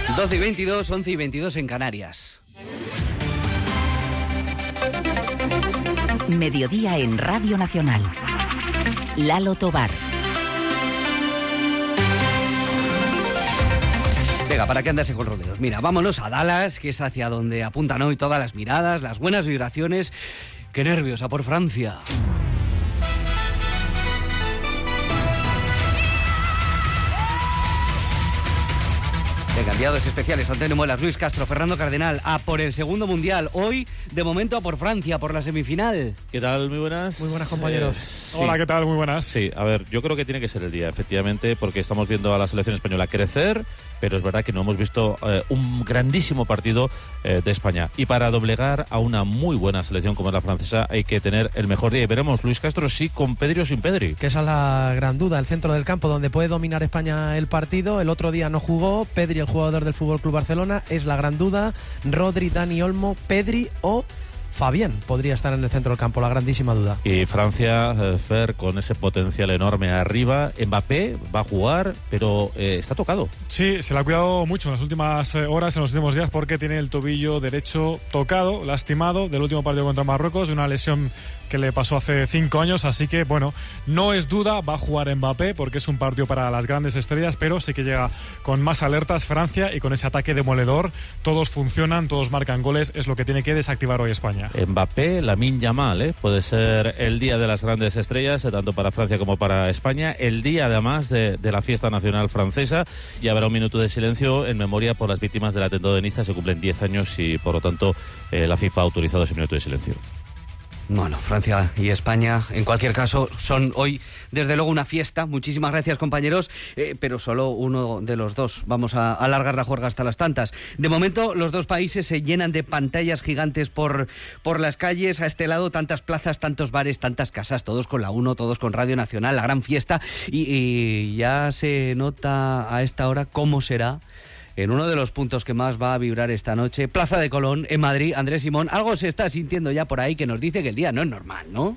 12:22, 11:22 en Canarias. Mediodía en Radio Nacional. Lalo Tobar. Venga, ¿para qué andarse con rodeos? Mira, vámonos a Dallas, que es hacia donde apuntan hoy todas las miradas, las buenas vibraciones. ¡Qué nervios! ¡A por Francia! Venga, enviados especiales, Antonio Muelas, Luis Castro, Fernando Cardenal, a por el segundo mundial. Hoy, de momento, a por Francia, por la semifinal. ¿Qué tal? Muy buenas. Muy buenas, compañeros. Sí. Hola, ¿qué tal? Muy buenas. Sí, a ver, yo creo que tiene que ser el día, efectivamente, porque estamos viendo a la selección española crecer, pero es verdad que no hemos visto un grandísimo partido de España. Y para doblegar a una muy buena selección como es la francesa hay que tener el mejor día. Y veremos, Luis Castro, sí con Pedri o sin Pedri. Que esa es la gran duda, el centro del campo donde puede dominar España el partido. El otro día no jugó, Pedri, el jugador del FC Barcelona, es la gran duda. Rodri, Dani Olmo, Pedri o Fabián podría estar en el centro del campo, la grandísima duda. Y Francia, Fer, con ese potencial enorme arriba. Mbappé va a jugar, pero está tocado. Sí, se le ha cuidado mucho en las últimas horas, en los últimos días, porque tiene el tobillo derecho tocado, lastimado, del último partido contra Marruecos, de una lesión que le pasó hace 5 años, así que, bueno, no es duda, va a jugar Mbappé, porque es un partido para las grandes estrellas, pero sí que llega con más alertas Francia y con ese ataque demoledor. Todos funcionan, todos marcan goles, es lo que tiene que desactivar hoy España. Mbappé, Lamine Yamal, puede ser el día de las grandes estrellas, tanto para Francia como para España, el día además de la fiesta nacional francesa, y habrá un minuto de silencio en memoria por las víctimas del atentado de Niza. Se cumplen 10 años y por lo tanto la FIFA ha autorizado ese minuto de silencio. Bueno, Francia y España, en cualquier caso, son hoy, desde luego, una fiesta. Muchísimas gracias, compañeros, pero solo uno de los dos. Vamos a alargar la juerga hasta las tantas. De momento, los dos países se llenan de pantallas gigantes por las calles. A este lado, tantas plazas, tantos bares, tantas casas, todos con la 1, todos con Radio Nacional, la gran fiesta. Y ya se nota a esta hora cómo será en uno de los puntos que más va a vibrar esta noche, Plaza de Colón, en Madrid. Andrés Simón, algo se está sintiendo ya por ahí que nos dice que el día no es normal, ¿no?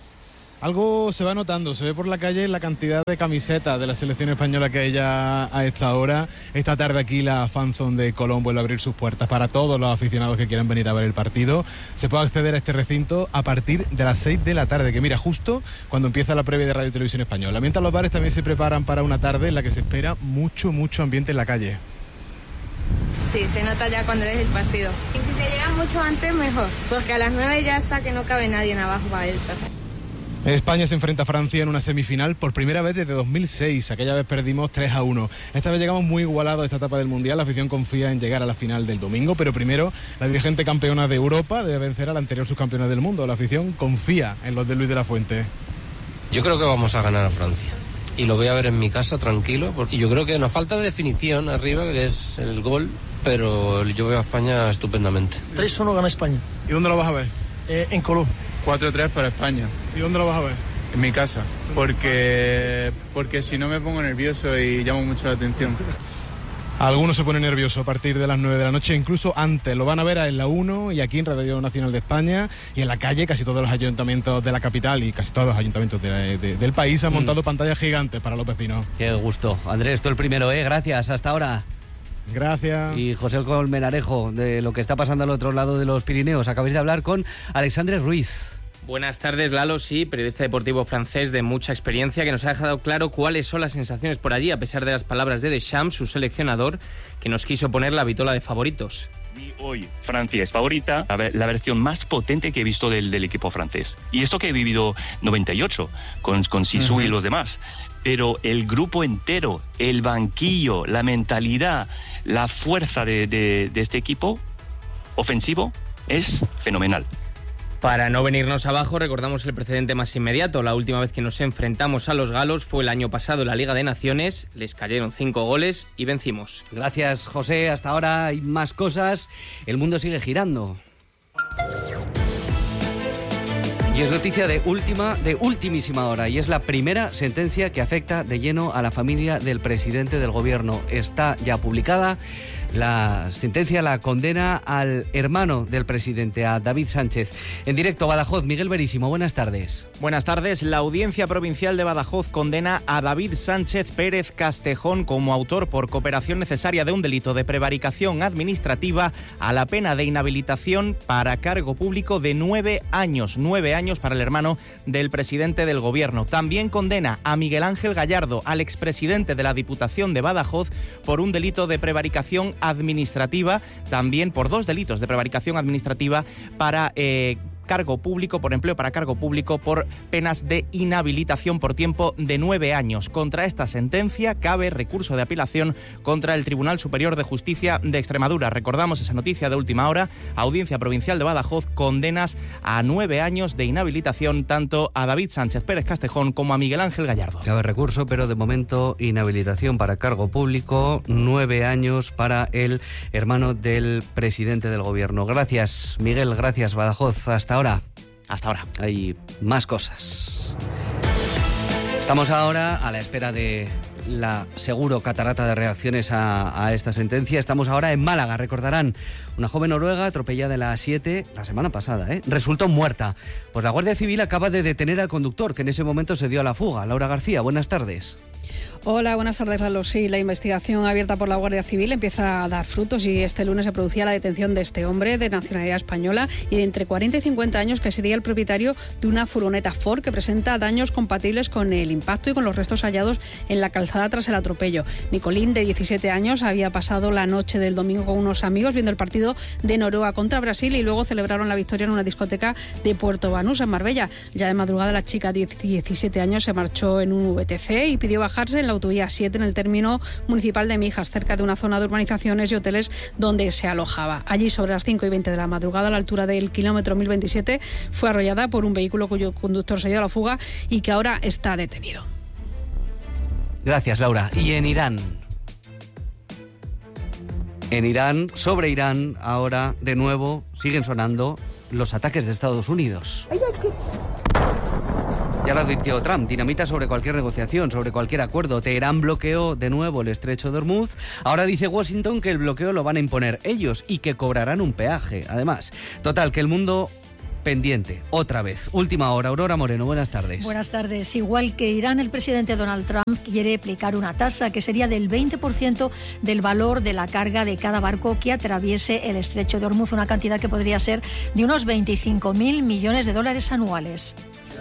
Algo se va notando, se ve por la calle la cantidad de camisetas de la selección española que hay ya a esta hora. Esta tarde aquí la fanzone de Colón vuelve a abrir sus puertas para todos los aficionados que quieran venir a ver el partido. Se puede acceder a este recinto a partir de las 6 de la tarde, que mira, justo cuando empieza la previa de Radio y Televisión Española. Mientras los bares también se preparan para una tarde en la que se espera mucho ambiente en la calle. Sí, se nota ya cuando es el partido. Y si se llega mucho antes, mejor, porque a las 9 ya está que no cabe nadie en abajo para él. España se enfrenta a Francia en una semifinal por primera vez desde 2006. Aquella vez perdimos 3-1. Esta vez llegamos muy igualados a esta etapa del Mundial. La afición confía en llegar a la final del domingo, pero primero la dirigente campeona de Europa debe vencer a la anterior subcampeona del mundo. La afición confía en los de Luis de la Fuente. Yo creo que vamos a ganar a Francia. Y lo voy a ver en mi casa tranquilo, porque yo creo que nos falta definición arriba, que es el gol, pero yo veo a España estupendamente. 3-1 gana España. ¿Y dónde lo vas a ver? En Colón. 4-3 para España. ¿Y dónde lo vas a ver? En mi casa, porque si no me pongo nervioso y llamo mucho la atención. Algunos se ponen nerviosos a partir de las 9 de la noche, incluso antes. Lo van a ver en la 1 y aquí en Radio Nacional de España, y en la calle casi todos los ayuntamientos de la capital y casi todos los ayuntamientos del país han montado pantallas gigantes para los vecinos. Qué gusto. Andrés, tú el primero, gracias, hasta ahora. Gracias. Y José Colmenarejo, de lo que está pasando al otro lado de los Pirineos. Acabáis de hablar con Alexandre Ruiz. Buenas tardes, Lalo, sí, periodista deportivo francés de mucha experiencia, que nos ha dejado claro cuáles son las sensaciones por allí, a pesar de las palabras de Deschamps, su seleccionador, que nos quiso poner la vitola de favoritos. Hoy Francia es favorita, la versión más potente que he visto del equipo francés. Y esto que he vivido 98 con Sisu y los demás. Pero el grupo entero, el banquillo, la mentalidad, la fuerza de este equipo ofensivo es fenomenal. Para no venirnos abajo, recordamos el precedente más inmediato. La última vez que nos enfrentamos a los galos fue el año pasado en la Liga de Naciones. Les cayeron 5 goles y vencimos. Gracias, José. Hasta ahora hay más cosas. El mundo sigue girando. Y es noticia de ultimísima hora, y es la primera sentencia que afecta de lleno a la familia del presidente del gobierno. Está ya publicada. La sentencia la condena al hermano del presidente, a David Sánchez. En directo, Badajoz, Miguel Verísimo, buenas tardes. Buenas tardes. La Audiencia Provincial de Badajoz condena a David Sánchez Pérez Castejón como autor por cooperación necesaria de un delito de prevaricación administrativa a la pena de inhabilitación para cargo público de 9 años. 9 años para el hermano del presidente del gobierno. También condena a Miguel Ángel Gallardo, al expresidente de la Diputación de Badajoz, por un delito de prevaricación administrativa, también por 2 delitos de prevaricación administrativa para cargo público, por empleo para cargo público, por penas de inhabilitación por tiempo de 9 años. Contra esta sentencia cabe recurso de apelación contra el Tribunal Superior de Justicia de Extremadura. Recordamos esa noticia de última hora. Audiencia Provincial de Badajoz, condenas a 9 años de inhabilitación tanto a David Sánchez Pérez Castejón como a Miguel Ángel Gallardo. Cabe recurso, pero de momento inhabilitación para cargo público, 9 años para el hermano del presidente del gobierno. Gracias, Miguel, gracias, Badajoz. Hasta ahora hay más cosas. Estamos ahora a la espera de la seguro catarata de reacciones a esta sentencia. Estamos ahora en Málaga. Recordarán, una joven noruega atropellada en la A7 la semana pasada, resultó muerta. Pues la Guardia Civil acaba de detener al conductor, que en ese momento se dio a la fuga. Laura García, buenas tardes. Hola, buenas tardes, Lalo. Sí, la investigación abierta por la Guardia Civil empieza a dar frutos y este lunes se producía la detención de este hombre de nacionalidad española y de entre 40 y 50 años, que sería el propietario de una furgoneta Ford que presenta daños compatibles con el impacto y con los restos hallados en la calzada tras el atropello. Nicolín, de 17 años, había pasado la noche del domingo con unos amigos viendo el partido de Noruega contra Brasil y luego celebraron la victoria en una discoteca de Puerto Banús, en Marbella. Ya de madrugada la chica de 17 años se marchó en un VTC y pidió bajarse en la autovía 7 en el término municipal de Mijas, cerca de una zona de urbanizaciones y hoteles donde se alojaba. Allí, sobre las 5:20 de la madrugada, a la altura del kilómetro 1027, fue arrollada por un vehículo cuyo conductor se dio a la fuga y que ahora está detenido. Gracias, Laura. Y en Irán, sobre Irán, ahora de nuevo siguen sonando los ataques de Estados Unidos. Ya lo advirtió Trump, dinamita sobre cualquier negociación, sobre cualquier acuerdo. Teherán bloqueó de nuevo el estrecho de Hormuz. Ahora dice Washington que el bloqueo lo van a imponer ellos y que cobrarán un peaje. Además, total, que el mundo pendiente, otra vez. Última hora, Aurora Moreno, buenas tardes. Buenas tardes. Igual que Irán, el presidente Donald Trump quiere aplicar una tasa que sería del 20% del valor de la carga de cada barco que atraviese el estrecho de Hormuz, una cantidad que podría ser de unos 25.000 millones de dólares anuales.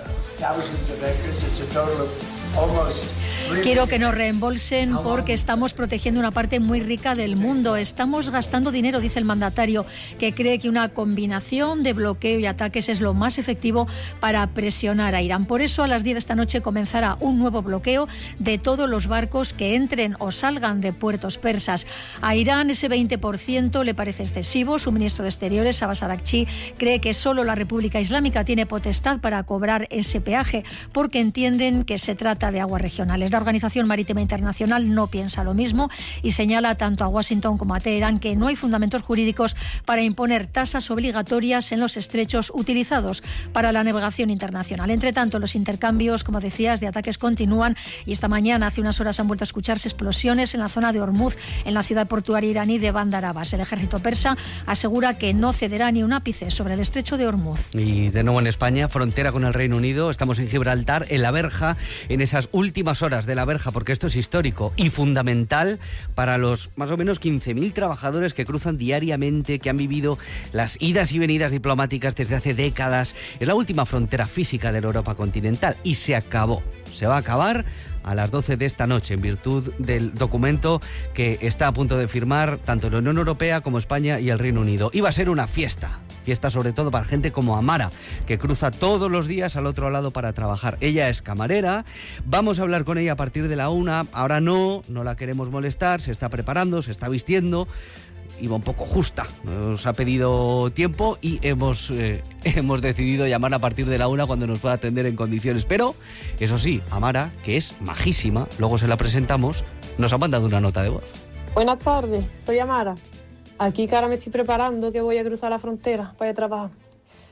Quiero que nos reembolsen porque estamos protegiendo una parte muy rica del mundo. Estamos gastando dinero, dice el mandatario, que cree que una combinación de bloqueo y ataques es lo más efectivo para presionar a Irán. Por eso, a las 10 de esta noche comenzará un nuevo bloqueo de todos los barcos que entren o salgan de puertos persas. A Irán ese 20% le parece excesivo. Su ministro de Exteriores, Abbas Araghchi, cree que solo la República Islámica tiene potestad para cobrar ese peaje porque entienden que se trata de aguas regionales. La Organización Marítima Internacional no piensa lo mismo y señala tanto a Washington como a Teherán que no hay fundamentos jurídicos para imponer tasas obligatorias en los estrechos utilizados para la navegación internacional. Entre tanto, los intercambios, como decías, de ataques continúan y esta mañana, hace unas horas, han vuelto a escucharse explosiones en la zona de Hormuz, en la ciudad portuaria iraní de Bandar Abbas. El ejército persa asegura que no cederá ni un ápice sobre el estrecho de Hormuz. Y de nuevo en España, frontera con el Reino Unido, estamos en Gibraltar, en La Verja, en esas últimas horas de La Verja, porque esto es histórico y fundamental para los más o menos 15.000 trabajadores que cruzan diariamente, que han vivido las idas y venidas diplomáticas desde hace décadas. Es la última frontera física de la Europa continental y se acabó. Se va a acabar a las 12 de esta noche, en virtud del documento que está a punto de firmar tanto la Unión Europea como España y el Reino Unido. Iba a ser una fiesta sobre todo para gente como Amara, que cruza todos los días al otro lado para trabajar. Ella es camarera, vamos a hablar con ella a partir de la 1, ahora no la queremos molestar, se está preparando, se está vistiendo, iba un poco justa, nos ha pedido tiempo y hemos decidido llamar a partir de la 1 cuando nos pueda atender en condiciones. Pero, eso sí, Amara, que es majísima, luego se la presentamos, nos ha mandado una nota de voz. Buenas tardes, soy Amara. Aquí que ahora me estoy preparando, que voy a cruzar la frontera para ir a trabajar.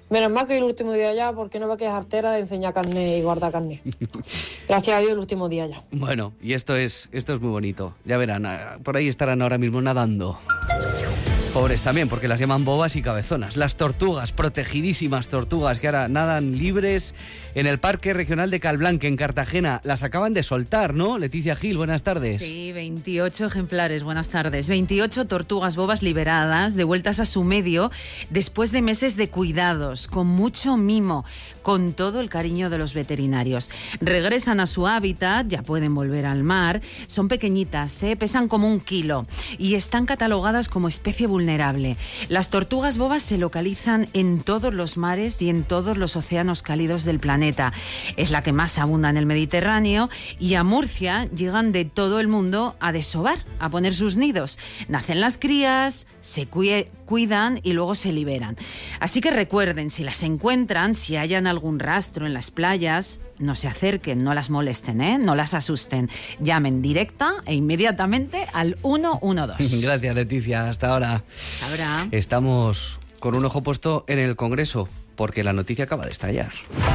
Menos mal que hoy el último día ya, porque no ve que es artera de enseñar carnet y guardar carnet. Gracias a Dios el último día ya. Bueno, y esto es muy bonito. Ya verán, por ahí estarán ahora mismo nadando. Pobres también, porque las llaman bobas y cabezonas. Las tortugas, protegidísimas tortugas, que ahora nadan libres en el Parque Regional de Calblanque, en Cartagena. Las acaban de soltar, ¿no? Leticia Gil, buenas tardes. Sí, 28 ejemplares, buenas tardes. 28 tortugas bobas liberadas, devueltas a su medio, después de meses de cuidados, con mucho mimo, con todo el cariño de los veterinarios. Regresan a su hábitat, ya pueden volver al mar. Son pequeñitas, pesan como 1 kilo y están catalogadas como especie vulnerable. Las tortugas bobas se localizan en todos los mares y en todos los océanos cálidos del planeta. Es la que más abunda en el Mediterráneo y a Murcia llegan de todo el mundo a desovar, a poner sus nidos. Nacen las crías, se cuidan y luego se liberan. Así que recuerden, si las encuentran, si hayan algún rastro en las playas, no se acerquen, no las molesten, no las asusten. Llamen directa e inmediatamente al 112. Gracias, Leticia. Hasta ahora. Ahora. Estamos con un ojo puesto en el Congreso, porque la noticia acaba de estallar.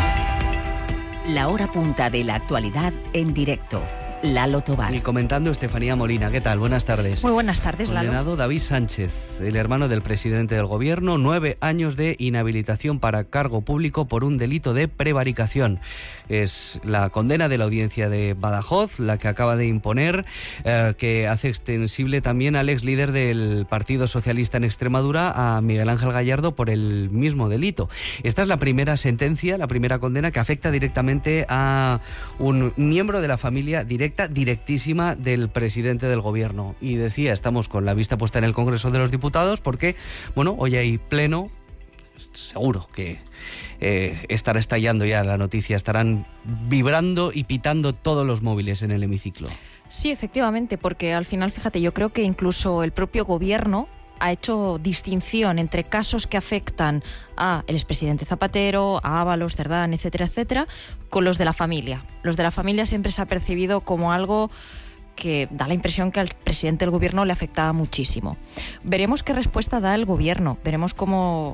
La hora punta de la actualidad en directo. Lalo Tobar. Y comentando Estefanía Molina. ¿Qué tal? Buenas tardes. Muy buenas tardes, Lalo. Condenado David Sánchez, el hermano del presidente del gobierno, 9 años de inhabilitación para cargo público por un delito de prevaricación. Es la condena de la audiencia de Badajoz, la que acaba de imponer, que hace extensible también al ex líder del Partido Socialista en Extremadura, a Miguel Ángel Gallardo, por el mismo delito. Esta es la primera sentencia, la primera condena que afecta directamente a un miembro de la familia directísima del presidente del gobierno. Y decía, estamos con la vista puesta en el Congreso de los Diputados porque, bueno, hoy hay pleno, seguro que estará estallando ya la noticia, estarán vibrando y pitando todos los móviles en el hemiciclo. Sí, efectivamente, porque al final, fíjate, yo creo que incluso el propio gobierno ha hecho distinción entre casos que afectan a el expresidente Zapatero, a Ábalos, Cerdán, etcétera, etcétera, con los de la familia. Los de la familia siempre se ha percibido como algo que da la impresión que al presidente del gobierno le afectaba muchísimo. Veremos qué respuesta da el gobierno, veremos cómo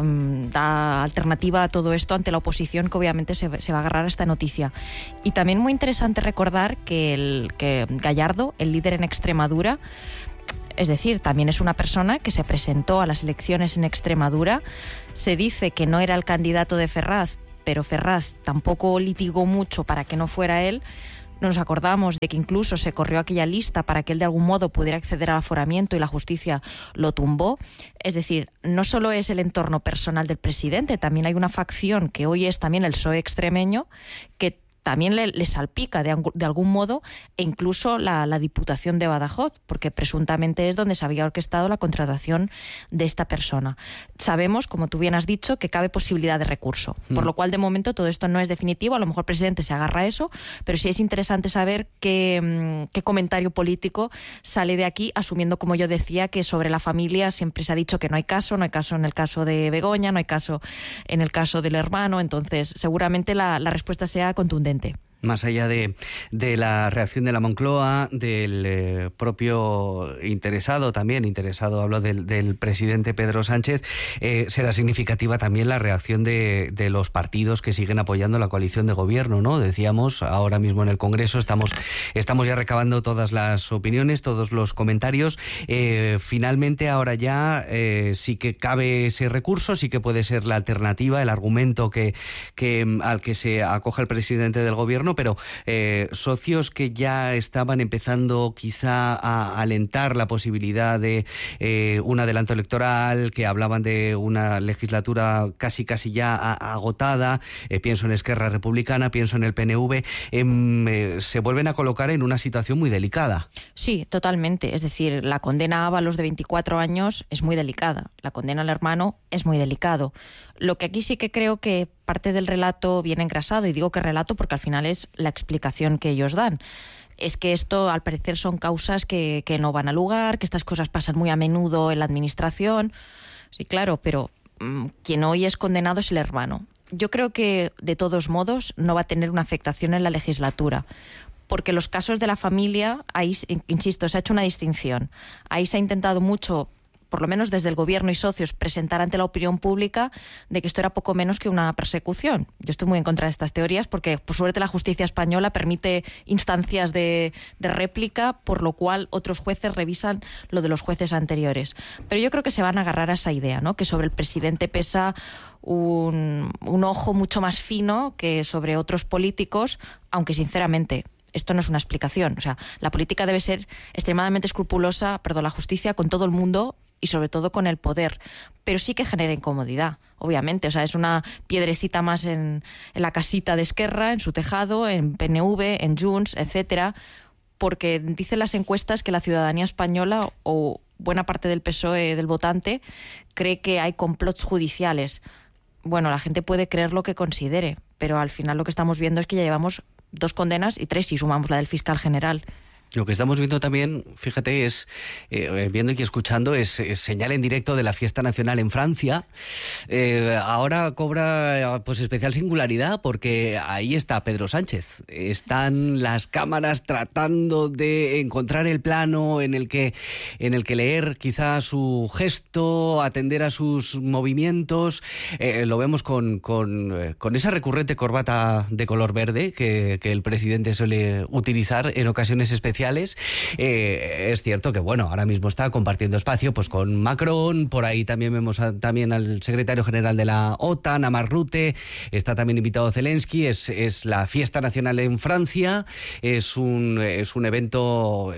da alternativa a todo esto ante la oposición, que obviamente se va a agarrar a esta noticia. Y también muy interesante recordar que Gallardo, el líder en Extremadura, es decir, también es una persona que se presentó a las elecciones en Extremadura. Se dice que no era el candidato de Ferraz, pero Ferraz tampoco litigó mucho para que no fuera él. Nos acordamos de que incluso se corrió aquella lista para que él de algún modo pudiera acceder al aforamiento y la justicia lo tumbó. Es decir, no solo es el entorno personal del presidente, también hay una facción que hoy es también el PSOE extremeño que también le salpica de algún modo, e incluso la Diputación de Badajoz, porque presuntamente es donde se había orquestado la contratación de esta persona. Sabemos, como tú bien has dicho, que cabe posibilidad de recurso, por lo cual de momento todo esto no es definitivo. A lo mejor el presidente se agarra a eso, pero sí es interesante saber qué comentario político sale de aquí, asumiendo, como yo decía, que sobre la familia siempre se ha dicho que no hay caso en el caso de Begoña, no hay caso en el caso del hermano, entonces seguramente la respuesta sea contundente. Más allá de la reacción de la Moncloa, del propio interesado, hablo del presidente Pedro Sánchez, será significativa también la reacción de los partidos que siguen apoyando la coalición de gobierno, ¿no? Decíamos, ahora mismo en el Congreso estamos ya recabando todas las opiniones, todos los comentarios. Finalmente, ahora ya sí que cabe ese recurso, sí que puede ser la alternativa, el argumento al que se acoge el presidente del gobierno, pero socios que ya estaban empezando quizá a alentar la posibilidad de un adelanto electoral, que hablaban de una legislatura casi ya agotada, pienso en Esquerra Republicana, pienso en el PNV, se vuelven a colocar en una situación muy delicada. Sí, totalmente. Es decir, la condena a Ábalos de 24 años es muy delicada, la condena al hermano es muy delicado. Lo que aquí sí que creo que parte del relato viene engrasado, y digo que relato porque al final es la explicación que ellos dan, es que esto al parecer son causas que no van a lugar, que estas cosas pasan muy a menudo en la administración. Sí, claro, pero quien hoy es condenado es el hermano. Yo creo que de todos modos no va a tener una afectación en la legislatura, porque los casos de la familia, ahí, insisto, se ha hecho una distinción. Ahí se ha intentado mucho por lo menos desde el gobierno y socios, presentar ante la opinión pública de que esto era poco menos que una persecución. Yo estoy muy en contra de estas teorías porque, por suerte, la justicia española permite instancias de réplica, por lo cual otros jueces revisan lo de los jueces anteriores. Pero yo creo que se van a agarrar a esa idea, ¿no? Que sobre el presidente pesa un ojo mucho más fino que sobre otros políticos, aunque sinceramente esto no es una explicación. O sea, la política debe ser extremadamente escrupulosa, la justicia con todo el mundo y sobre todo con el poder, pero sí que genera incomodidad, obviamente. O sea, es una piedrecita más en la casita de Esquerra, en su tejado, en PNV, en Junts, etcétera, porque dicen las encuestas que la ciudadanía española o buena parte del PSOE, del votante, cree que hay complots judiciales. Bueno, la gente puede creer lo que considere, pero al final lo que estamos viendo es que ya llevamos 2 condenas y 3 si sumamos la del fiscal general. Lo que estamos viendo también, fíjate, es viendo y escuchando, es señal en directo de la fiesta nacional en Francia. Ahora cobra pues especial singularidad porque ahí está Pedro Sánchez. Están las cámaras tratando de encontrar el plano en el que leer quizá su gesto, atender a sus movimientos. Lo vemos con esa recurrente corbata de color verde que el presidente suele utilizar en ocasiones especiales. Es cierto que ahora mismo está compartiendo espacio pues con Macron, por ahí también vemos también al secretario general de la OTAN, a Mark Rutte, está también invitado Zelensky, es la fiesta nacional en Francia, es un evento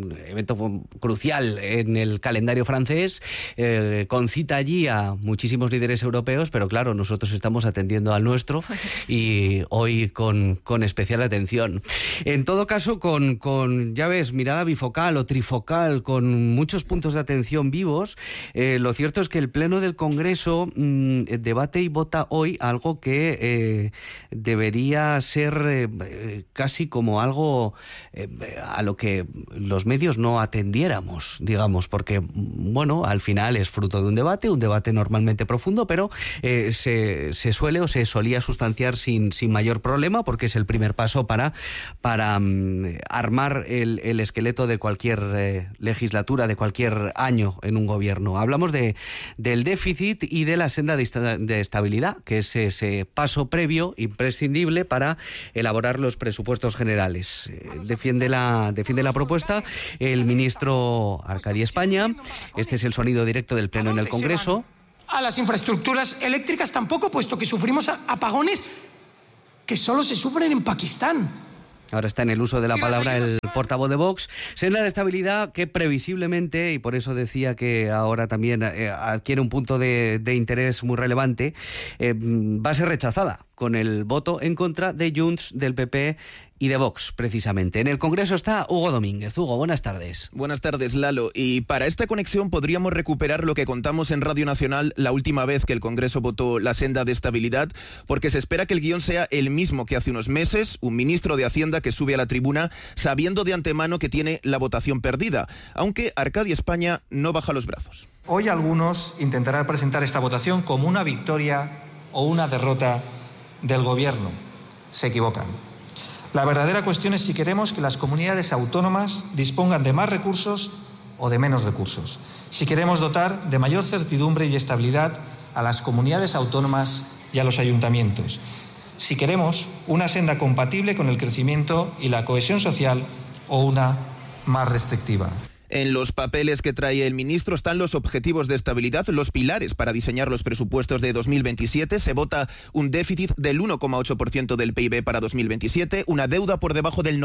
crucial en el calendario francés, con cita allí a muchísimos líderes europeos, pero claro, nosotros estamos atendiendo al nuestro y hoy con especial atención. En todo caso, ya ves, mirada bifocal o trifocal, con muchos puntos de atención vivos. Lo cierto es que el Pleno del Congreso debate y vota hoy algo que debería ser casi como algo a lo que los medios no atendiéramos, digamos, porque, al final es fruto de un debate normalmente profundo, pero se suele o se solía sustanciar sin mayor problema, porque es el primer paso para armar el esqueleto de cualquier legislatura, de cualquier año en un gobierno. Hablamos del déficit y de la senda de estabilidad, que es ese paso previo, imprescindible, para elaborar los presupuestos generales. Defiende la propuesta el ministro Arcadi España. Este es el sonido directo del Pleno en el Congreso. A las infraestructuras eléctricas tampoco, puesto que sufrimos apagones que solo se sufren en Pakistán. Ahora está en el uso de la palabra el portavoz de Vox. Senda de estabilidad que previsiblemente, y por eso decía que ahora también adquiere un punto de interés muy relevante, va a ser rechazada con el voto en contra de Junts, del PP y de Vox, precisamente. En el Congreso está Hugo Domínguez. Hugo, buenas tardes. Buenas tardes, Lalo. Y para esta conexión podríamos recuperar lo que contamos en Radio Nacional la última vez que el Congreso votó la senda de estabilidad, porque se espera que el guión sea el mismo que hace unos meses, un ministro de Hacienda que sube a la tribuna sabiendo de antemano que tiene la votación perdida, aunque Arcadi España no baja los brazos. Hoy algunos intentarán presentar esta votación como una victoria o una derrota del Gobierno. Se equivocan. La verdadera cuestión es si queremos que las comunidades autónomas dispongan de más recursos o de menos recursos. Si queremos dotar de mayor certidumbre y estabilidad a las comunidades autónomas y a los ayuntamientos. Si queremos una senda compatible con el crecimiento y la cohesión social o una más restrictiva. En los papeles que trae el ministro están los objetivos de estabilidad, los pilares para diseñar los presupuestos de 2027. Se vota un déficit del 1,8% del PIB para 2027, una deuda por debajo del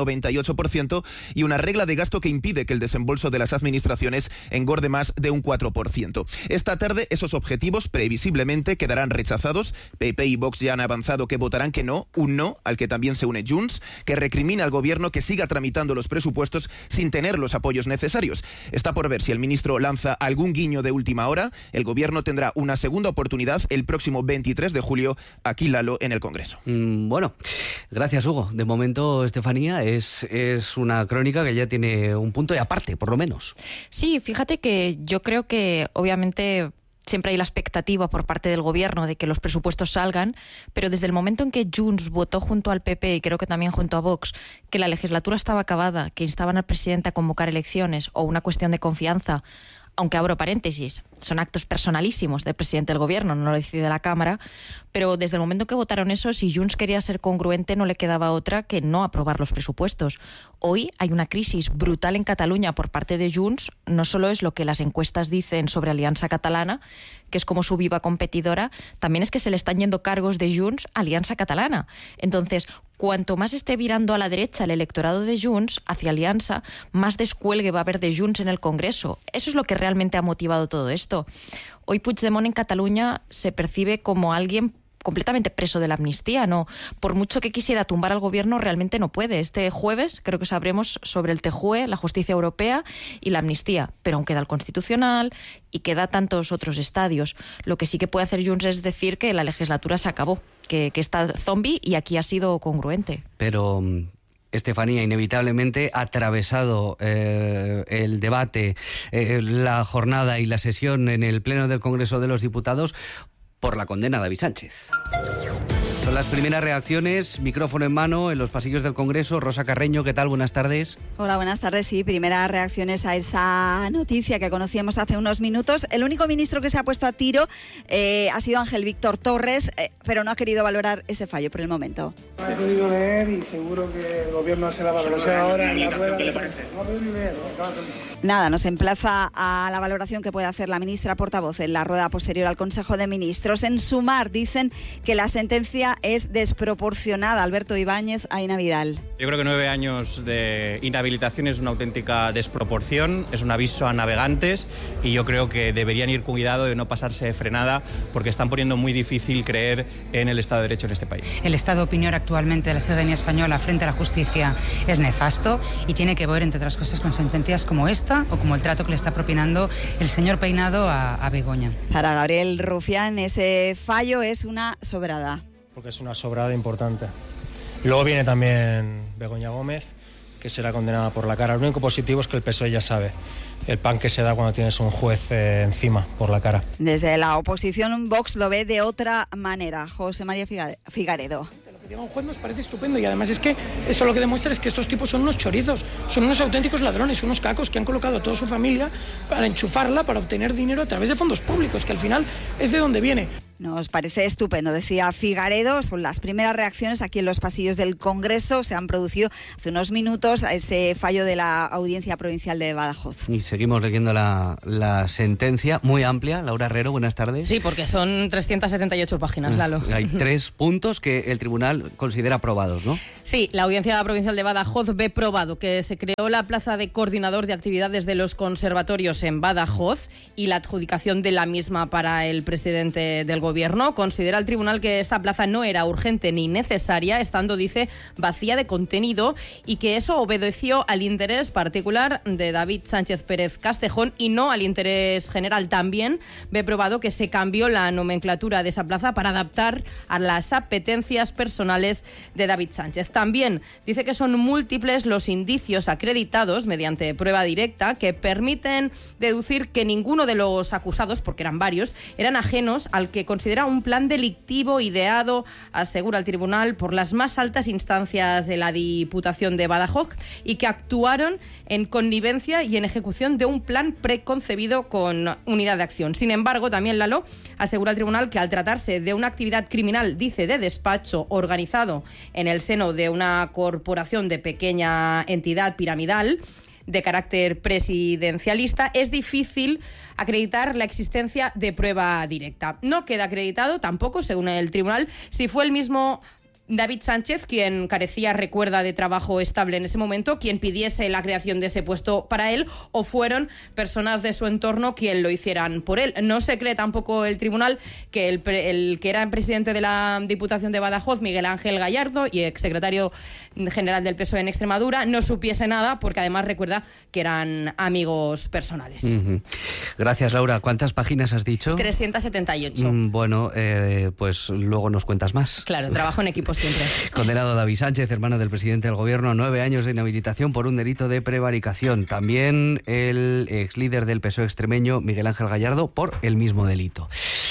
98% y una regla de gasto que impide que el desembolso de las administraciones engorde más de un 4%. Esta tarde esos objetivos previsiblemente quedarán rechazados. PP y Vox ya han avanzado que votarán que no, un no al que también se une Junts, que recrimina al gobierno que siga tramitando los presupuestos sin tener los apoyos necesarios. Está por ver si el ministro lanza algún guiño de última hora. El gobierno tendrá una segunda oportunidad el próximo 23 de julio, aquí, Lalo, en el Congreso. Bueno, gracias, Hugo. De momento, Estefanía, es una crónica que ya tiene un punto y aparte, por lo menos. Sí, fíjate que yo creo que, obviamente, siempre hay la expectativa por parte del gobierno de que los presupuestos salgan, pero desde el momento en que Junts votó junto al PP y creo que también junto a Vox que la legislatura estaba acabada, que instaban al presidente a convocar elecciones o una cuestión de confianza, aunque abro paréntesis, son actos personalísimos del presidente del gobierno, no lo decide la Cámara, pero desde el momento que votaron eso, si Junts quería ser congruente, no le quedaba otra que no aprobar los presupuestos. Hoy hay una crisis brutal en Cataluña por parte de Junts, no solo es lo que las encuestas dicen sobre Alianza Catalana, que es como su viva competidora, también es que se le están yendo cargos de Junts a Alianza Catalana. Entonces, cuanto más esté virando a la derecha el electorado de Junts hacia Alianza, más descuelgue va a haber de Junts en el Congreso. Eso es lo que realmente ha motivado todo esto. Hoy Puigdemont en Cataluña se percibe como alguien completamente preso de la amnistía, ¿no? Por mucho que quisiera tumbar al gobierno, realmente no puede. Este jueves creo que sabremos sobre el TJUE, la justicia europea y la amnistía, pero aún queda el Constitucional y queda tantos otros estadios. Lo que sí que puede hacer Junts es decir que la legislatura se acabó, que está zombie y aquí ha sido congruente. Pero Estefanía, inevitablemente ha atravesado el debate, la jornada y la sesión en el Pleno del Congreso de los Diputados por la condena a David Sánchez. Son las primeras reacciones, micrófono en mano, en los pasillos del Congreso. Rosa Carreño, ¿qué tal? Buenas tardes. Hola, buenas tardes. Sí, primeras reacciones a esa noticia que conocíamos hace unos minutos. El único ministro que se ha puesto a tiro ha sido Ángel Víctor Torres, pero no ha querido valorar ese fallo por el momento. No he podido leer y seguro que el gobierno hace la valoración ahora en la rueda. ¿Qué le parece? No he podido ni leer. Nada, nos emplaza a la valoración que puede hacer la ministra portavoz en la rueda posterior al Consejo de Ministros. En Sumar dicen que la sentencia es desproporcionada. Alberto Ibáñez, Aina Vidal. Yo creo que 9 años de inhabilitación es una auténtica desproporción, es un aviso a navegantes y yo creo que deberían ir con cuidado de no pasarse de frenada porque están poniendo muy difícil creer en el Estado de Derecho en este país. El estado de opinión actualmente de la ciudadanía española frente a la justicia es nefasto y tiene que ver, entre otras cosas, con sentencias como esta o como el trato que le está propinando el señor Peinado a Begoña. Para Gabriel Rufián, ese fallo es una sobrada. Porque es una sobrada importante. Y luego viene también Begoña Gómez, que será condenada por la cara. Lo único positivo es que el PSOE ya sabe el pan que se da cuando tienes un juez encima por la cara. Desde la oposición, Vox lo ve de otra manera. José María Figaredo. Un juez nos parece estupendo y además es que esto lo que demuestra es que estos tipos son unos chorizos, son unos auténticos ladrones, unos cacos que han colocado a toda su familia para enchufarla, para obtener dinero a través de fondos públicos, que al final es de donde viene. Nos parece estupendo, decía Figaredo. Son las primeras reacciones aquí en los pasillos del Congreso. Se han producido hace unos minutos a ese fallo de la Audiencia Provincial de Badajoz. Y seguimos leyendo la sentencia, muy amplia. Laura Herrero, buenas tardes. Sí, porque son 378 páginas, Lalo. Hay 3 puntos que el tribunal considera aprobados, ¿no? Sí, la Audiencia Provincial de Badajoz ve probado que se creó la plaza de coordinador de actividades de los conservatorios en Badajoz y la adjudicación de la misma para el presidente del Gobierno. Considera el tribunal que esta plaza no era urgente ni necesaria, estando, dice, vacía de contenido y que eso obedeció al interés particular de David Sánchez Pérez Castejón y no al interés general. También ve probado que se cambió la nomenclatura de esa plaza para adaptar a las apetencias personales de David Sánchez. También dice que son múltiples los indicios acreditados mediante prueba directa que permiten deducir que ninguno de los acusados, porque eran varios, eran ajenos al que considera un plan delictivo ideado, asegura el tribunal, por las más altas instancias de la Diputación de Badajoz y que actuaron en connivencia y en ejecución de un plan preconcebido con unidad de acción. Sin embargo, también Lalo asegura el tribunal que al tratarse de una actividad criminal, dice, de despacho organizado en el seno de una corporación de pequeña entidad piramidal de carácter presidencialista, es difícil acreditar la existencia de prueba directa. No queda acreditado tampoco, según el tribunal, si fue el mismo David Sánchez, quien carecía, recuerda, de trabajo estable en ese momento, quien pidiese la creación de ese puesto para él, o fueron personas de su entorno quien lo hicieran por él. No se cree tampoco el tribunal que el que era presidente de la Diputación de Badajoz, Miguel Ángel Gallardo, y exsecretario general del PSOE en Extremadura, no supiese nada, porque además recuerda que eran amigos personales. Gracias, Laura. ¿Cuántas páginas has dicho? 378. Bueno, pues luego nos cuentas más. Claro, trabajo en equipo siempre. Condenado David Sánchez, hermano del presidente del Gobierno, a 9 años de inhabilitación por un delito de prevaricación. También el ex líder del PSOE extremeño, Miguel Ángel Gallardo, por el mismo delito.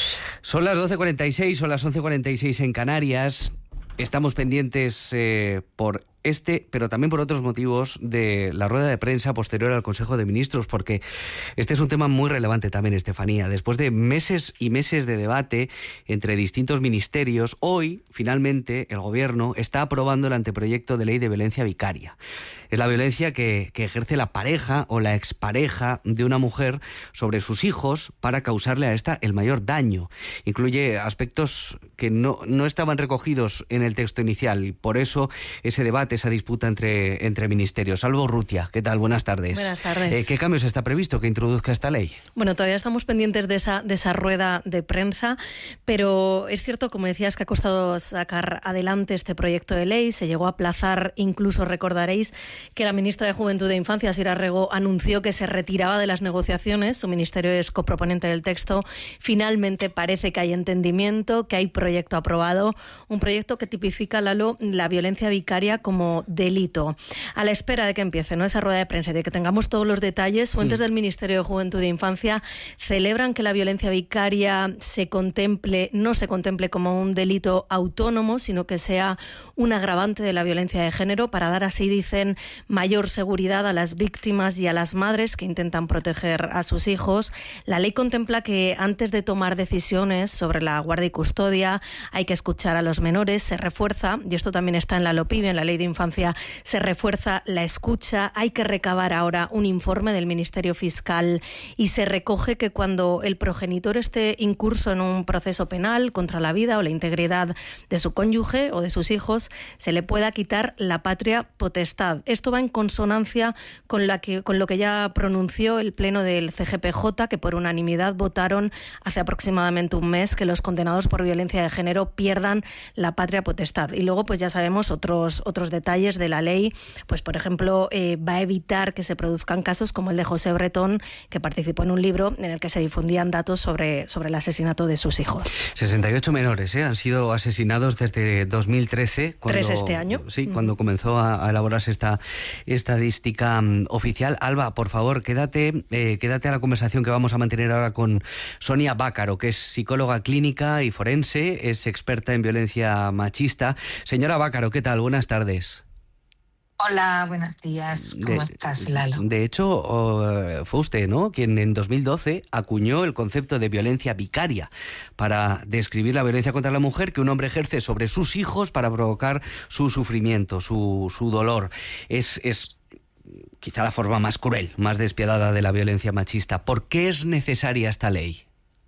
Son las 12:46, son las 11:46 en Canarias. Estamos pendientes por pero también por otros motivos, de la rueda de prensa posterior al Consejo de Ministros, porque este es un tema muy relevante también, Estefanía. Después de meses y meses de debate entre distintos ministerios, hoy, finalmente, el Gobierno está aprobando el anteproyecto de ley de violencia vicaria. Es la violencia que ejerce la pareja o la expareja de una mujer sobre sus hijos para causarle a esta el mayor daño. Incluye aspectos que no estaban recogidos en el texto inicial y por eso ese debate, esa disputa entre ministerios. Salvo Urrutia, ¿qué tal? Buenas tardes. Buenas tardes. ¿Qué cambios está previsto que introduzca esta ley? Bueno, todavía estamos pendientes de esa rueda de prensa, pero es cierto, como decías, que ha costado sacar adelante este proyecto de ley. Se llegó a aplazar, incluso recordaréis que la ministra de Juventud e Infancia, Sira Rego, anunció que se retiraba de las negociaciones. Su ministerio es coproponente del texto. Finalmente parece que hay entendimiento, que hay proyecto aprobado, un proyecto que tipifica, Lalo, la violencia vicaria como delito. A la espera de que empiece, ¿no?, esa rueda de prensa y de que tengamos todos los detalles, fuentes del Ministerio de Juventud e Infancia celebran que la violencia vicaria no se contemple como un delito autónomo, sino que sea un agravante de la violencia de género, para dar, así dicen, mayor seguridad a las víctimas y a las madres que intentan proteger a sus hijos. La ley contempla que antes de tomar decisiones sobre la guardia y custodia hay que escuchar a los menores. Se refuerza, y esto también está en la LOPIB, en la Ley de Infancia, se refuerza la escucha. Hay que recabar ahora un informe del Ministerio Fiscal y se recoge que cuando el progenitor esté incurso en un proceso penal contra la vida o la integridad de su cónyuge o de sus hijos, se le pueda quitar la patria potestad. Esto va en consonancia con lo que ya pronunció el Pleno del CGPJ, que por unanimidad votaron hace aproximadamente un mes que los condenados por violencia de género pierdan la patria potestad. Y luego, pues ya sabemos otros detalles de la ley. Pues, por ejemplo, va a evitar que se produzcan casos como el de José Bretón, que participó en un libro en el que se difundían datos sobre el asesinato de sus hijos. 68 menores han sido asesinados desde 2013. 3 este año. Sí, cuando comenzó a elaborarse esta estadística oficial. Alba, por favor, quédate a la conversación que vamos a mantener ahora con Sonia Bácaro, que es psicóloga clínica y forense, es experta en violencia machista. Señora Bácaro, ¿qué tal? Buenas tardes. Hola, buenos días. ¿Cómo estás, Lalo? De hecho, fue usted, ¿no?, quien en 2012 acuñó el concepto de violencia vicaria para describir la violencia contra la mujer que un hombre ejerce sobre sus hijos para provocar su sufrimiento, su dolor. Es quizá la forma más cruel, más despiadada de la violencia machista. ¿Por qué es necesaria esta ley?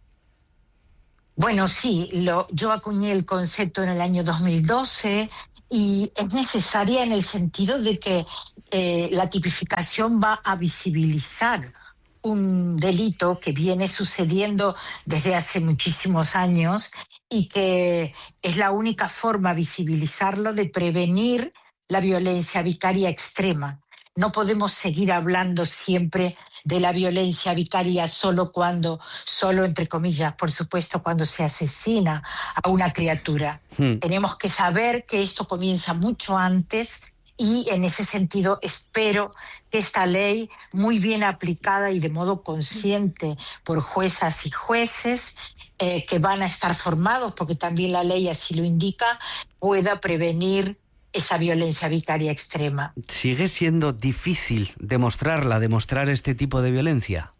Bueno, sí, yo acuñé el concepto en el año 2012 y es necesaria en el sentido de que la tipificación va a visibilizar un delito que viene sucediendo desde hace muchísimos años y que es la única forma visibilizarlo de prevenir la violencia vicaria extrema. No podemos seguir hablando siempre de la violencia vicaria solo entre comillas, por supuesto, cuando se asesina a una criatura. Tenemos que saber que esto comienza mucho antes y en ese sentido espero que esta ley, muy bien aplicada y de modo consciente por juezas y jueces, que van a estar formados, porque también la ley así lo indica, pueda prevenir esa violencia vicaria extrema. ¿Sigue siendo difícil demostrar este tipo de violencia?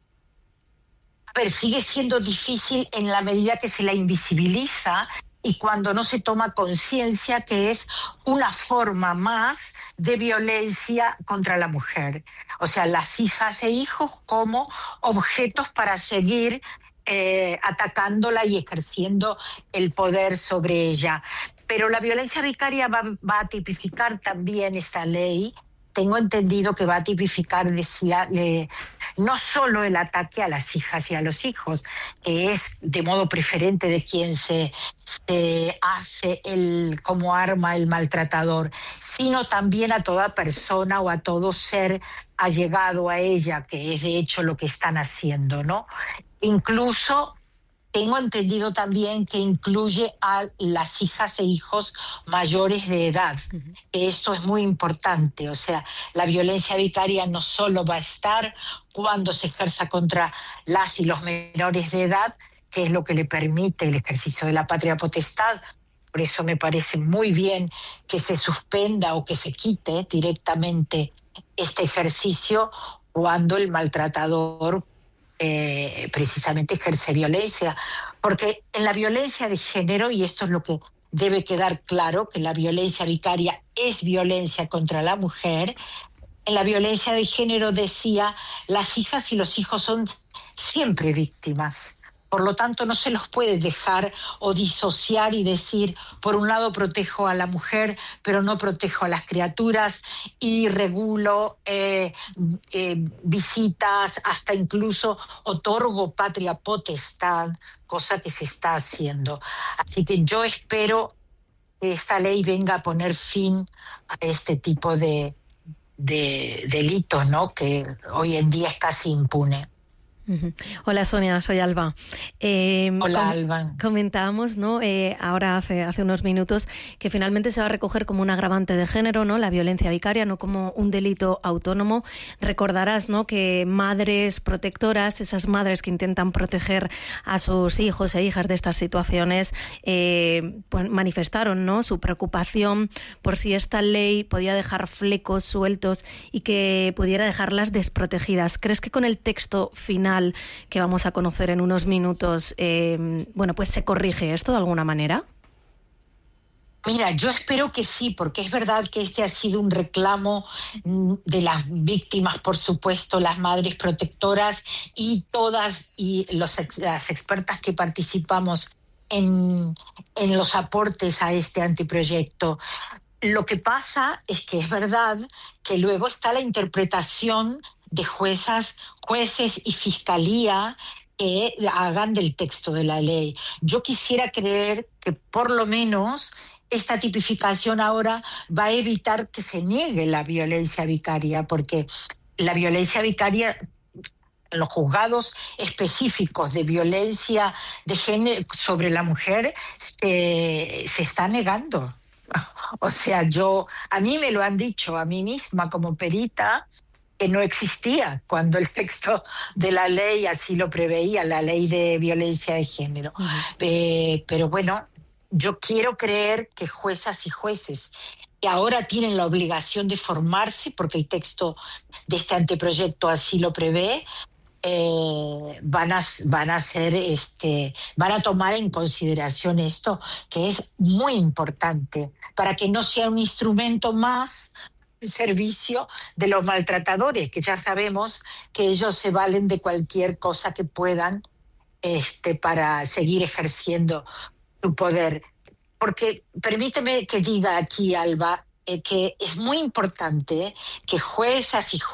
A ver, sigue siendo difícil en la medida que se la invisibiliza y cuando no se toma conciencia que es una forma más de violencia contra la mujer. O sea, las hijas e hijos como objetos para seguir atacándola y ejerciendo el poder sobre ella. Pero la violencia vicaria va a tipificar también esta ley. Tengo entendido que va a tipificar, no solo el ataque a las hijas y a los hijos, que es de modo preferente de quien se hace como arma el maltratador, sino también a toda persona o a todo ser allegado a ella, que es de hecho lo que están haciendo, ¿no? Incluso tengo entendido también que incluye a las hijas e hijos mayores de edad. Esto es muy importante. O sea, la violencia vicaria no solo va a estar cuando se ejerza contra las y los menores de edad, que es lo que le permite el ejercicio de la patria potestad, Por eso me parece muy bien que se suspenda o que se quite directamente este ejercicio cuando el maltratador precisamente ejerce violencia. Porque en la violencia de género, y esto es lo que debe quedar claro, que la violencia vicaria es violencia contra la mujer, en la violencia de género decía, las hijas y los hijos son siempre víctimas. Por lo tanto, no se los puede dejar o disociar y decir, por un lado protejo a la mujer, pero no protejo a las criaturas y regulo visitas, hasta incluso otorgo patria potestad, cosa que se está haciendo. Así que yo espero que esta ley venga a poner fin a este tipo de delitos, ¿no?, que hoy en día es casi impune. Hola Sonia, soy Alba. Hola Alba. Comentábamos, ¿no? Ahora hace unos minutos que finalmente se va a recoger como un agravante de género, ¿no? La violencia vicaria, no como un delito autónomo. Recordarás, ¿no?, que madres protectoras, esas madres que intentan proteger a sus hijos e hijas de estas situaciones, pues manifestaron, ¿no?, su preocupación por si esta ley podía dejar flecos sueltos y que pudiera dejarlas desprotegidas. ¿Crees que con el texto final que vamos a conocer en unos minutos, pues se corrige esto de alguna manera? Mira, yo espero que sí, porque es verdad que este ha sido un reclamo de las víctimas, por supuesto, las madres protectoras y todas y las expertas que participamos en los aportes a este anteproyecto. Lo que pasa es que es verdad que luego está la interpretación de jueces y fiscalía que hagan del texto de la ley. Yo quisiera creer que por lo menos esta tipificación ahora va a evitar que se niegue la violencia vicaria, porque la violencia vicaria, los juzgados específicos de violencia de género sobre la mujer se está negando. O sea, a mí me lo han dicho, a mí misma como perita, que no existía cuando el texto de la ley así lo preveía, la ley de violencia de género. Pero bueno, yo quiero creer que juezas y jueces que ahora tienen la obligación de formarse, porque el texto de este anteproyecto así lo prevé, van a tomar en consideración esto, que es muy importante, para que no sea un instrumento más servicio de los maltratadores, que ya sabemos que ellos se valen de cualquier cosa que puedan para seguir ejerciendo su poder. Porque permíteme que diga aquí, Alba, que es muy importante que juezas y